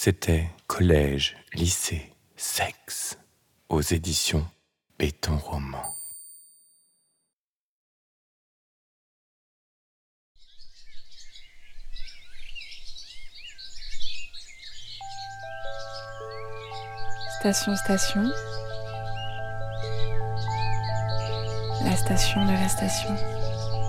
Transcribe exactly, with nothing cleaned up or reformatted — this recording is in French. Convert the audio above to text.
C'était collège, lycée, sexe, aux éditions Béton Roman. Station, station. La station de la station.